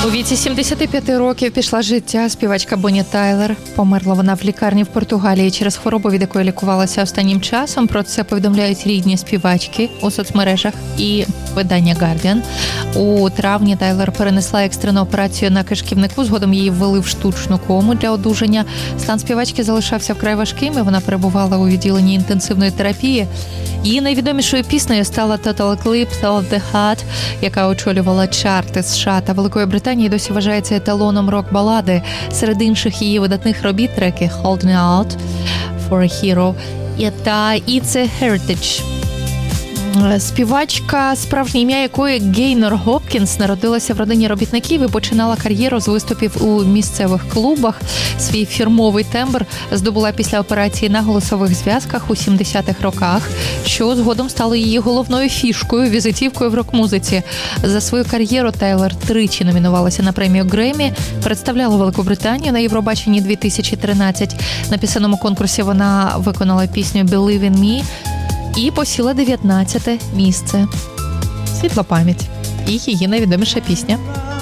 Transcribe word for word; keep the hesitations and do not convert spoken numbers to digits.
У віці сімдесят п'ять років пішла з життя співачка Бонні Тайлер. Померла вона в лікарні в Португалії через хворобу, від якої лікувалася останнім часом. Про це повідомляють рідні співачки у соцмережах і видання Guardian. У травні Тайлер перенесла екстрену операцію на кишківнику. Згодом її ввели в штучну кому для одужання. Стан співачки залишався вкрай важким, і вона перебувала у відділенні інтенсивної терапії. Її найвідомішою піснею стала Total Eclipse of the Heart, яка очолювала чарти США та Великої Британії, досі вважається еталоном рок-балади. Серед інших її видатних робіт треки Hold Me Out, For a Hero та It's a Heritage. Співачка, справжнє ім'я якої Гейнор Гопкінс, народилася в родині робітників і починала кар'єру з виступів у місцевих клубах. Свій фірмовий тембр здобула після операції на голосових зв'язках у сімдесятих роках, що згодом стало її головною фішкою, візитівкою в рок-музиці. За свою кар'єру Тайлер тричі номінувалася на премію Греммі, представляла Велику Британію на Євробаченні дві тисячі тринадцять. На пісенному конкурсі вона виконала пісню «Believe in Me» і посіла дев'ятнадцяте місце. Світла пам'ять. І її найвідоміша пісня.